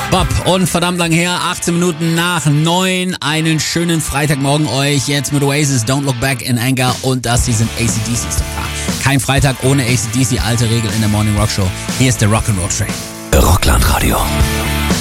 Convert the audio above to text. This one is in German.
Bob und verdammt lang her, 18 Minuten nach 9. Einen schönen Freitagmorgen euch jetzt mit Oasis, Don't Look Back in Anger und das hier sind AC/DC. Ist doch klar. Kein Freitag ohne AC/DC, alte Regel in der Morning Rock Show. Hier ist der Rock'n'Roll Train. Rockland Radio.